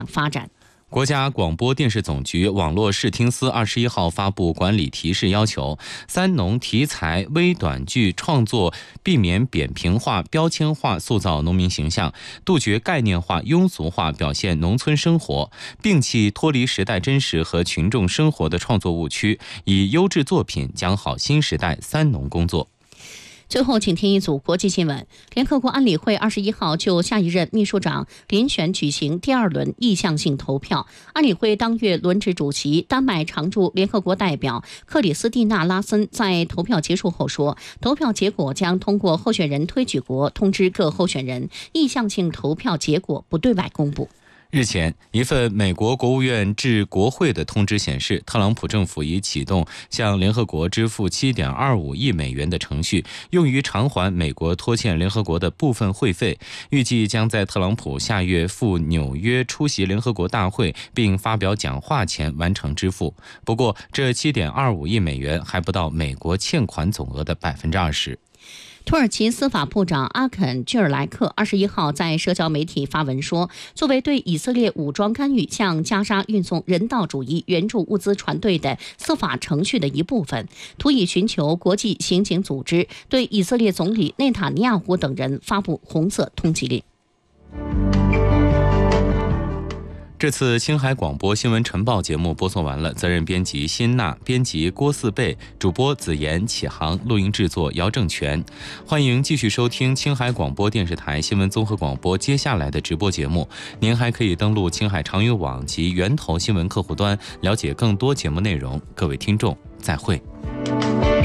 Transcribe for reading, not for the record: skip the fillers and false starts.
发展。 国家广播电视总局网络视听司21号发布管理提示，要求三农题材微短剧创作避免扁平化、标签化塑造农民形象，杜绝概念化、庸俗化表现农村生活，摒弃脱离时代真实和群众生活的创作误区，以优质作品讲好新时代三农工作。 最后，请听一组国际新闻。联合国安理会21号就下一任秘书长遴选举行第2轮意向性投票。安理会当月轮值主席丹麦常驻联合国代表克里斯蒂娜·拉森在投票结束后说，投票结果将通过候选人推举国通知各候选人，意向性投票结果不对外公布。 日前，一份美国国务院致国会的通知显示，特朗普政府已启动向联合国支付7.25亿美元的程序，用于偿还美国拖欠联合国的部分会费，预计将在特朗普下月赴纽约出席联合国大会并发表讲话前完成支付。不过，这7.25亿美元还不到美国欠款总额的20%。 土耳其司法部长阿肯·居尔莱克21号在社交媒体发文说，作为对以色列武装干预向加沙运送人道主义援助物资船队的司法程序的一部分，图以寻求国际刑警组织对以色列总理内塔尼亚胡等人发布红色通缉令。 这次青海广播新闻晨报节目播送完了，责任编辑辛娜，编辑郭四贝，主播子言、启航，录音制作姚正全。欢迎继续收听青海广播电视台新闻综合广播接下来的直播节目。您还可以登录青海长语网及源头新闻客户端，了解更多节目内容。各位听众，再会。